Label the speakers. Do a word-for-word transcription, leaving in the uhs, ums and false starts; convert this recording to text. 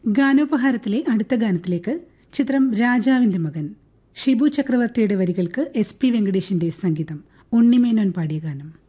Speaker 1: ഗാനോപഹാരത്തിലെ അടുത്ത ഗാനത്തിലേക്ക്. ചിത്രം രാജാവിന്റെ മകൻ. ഷിബു ചക്രവർത്തിയുടെ വരികൾക്ക് എസ് പി വെങ്കടേഷിന്റെ സംഗീതം. ഉണ്ണിമേനോൻ പാടിയ ഗാനം.